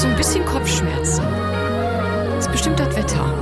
so ein bisschen Kopfschmerzen. Das ist bestimmt das Wetter.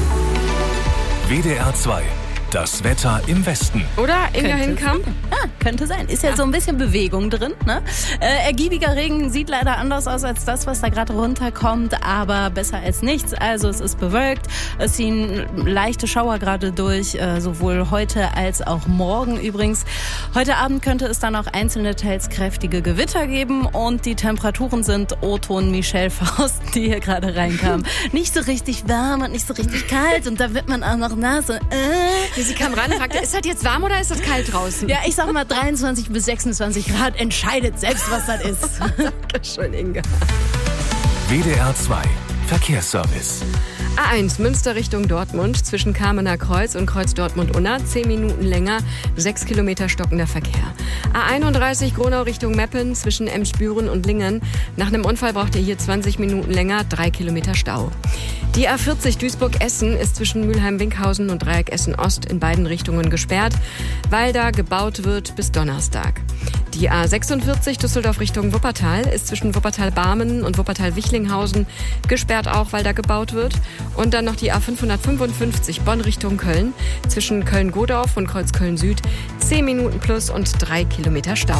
WDR 2. Das Wetter im Westen. Oder, Inga Hinkamp? Ja, könnte sein. Ist ja so ein bisschen Bewegung drin. Ne? Ergiebiger Regen sieht leider anders aus als das, was da gerade runterkommt, aber besser als nichts. Also es ist bewölkt, es ziehen leichte Schauer gerade durch, sowohl heute als auch morgen übrigens. Heute Abend könnte es dann auch einzelne, teils kräftige Gewitter geben und die Temperaturen sind O-Ton Michelle Faust, die hier gerade reinkam. Nicht so richtig warm und nicht so richtig kalt und da wird man auch noch nass. Sie kam ran und fragte, ist das jetzt warm oder ist das kalt draußen? Ja, ich sag mal 23 bis 26 Grad, entscheidet selbst, was das ist. Dankeschön, Inga. WDR 2. Verkehrsservice. A1 Münster Richtung Dortmund zwischen Kamener Kreuz und Kreuz Dortmund-Unna 10 Minuten länger, 6 Kilometer stockender Verkehr. A31 Gronau Richtung Meppen zwischen Emsbüren und Lingen. Nach einem Unfall braucht ihr hier 20 Minuten länger, 3 Kilometer Stau. Die A40 Duisburg-Essen ist zwischen Mülheim-Winkhausen und Dreieck Essen-Ost in beiden Richtungen gesperrt, weil da gebaut wird bis Donnerstag. Die A46 Düsseldorf Richtung Wuppertal ist zwischen Wuppertal-Barmen und Wuppertal-Wichlinghausen gesperrt auch, weil da gebaut wird. Und dann noch die A555 Bonn Richtung Köln zwischen Köln-Godorf und Kreuz Köln-Süd 10 Minuten plus und 3 Kilometer Stau.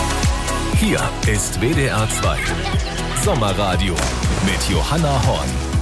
Hier ist WDR 2. Sommerradio mit Johanna Horn.